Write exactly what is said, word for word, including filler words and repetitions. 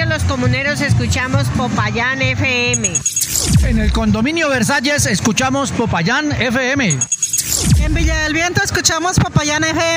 los comuneros escuchamos Popayán F M. En el condominio Versalles escuchamos Popayán F M. En Villa del Viento escuchamos Popayán F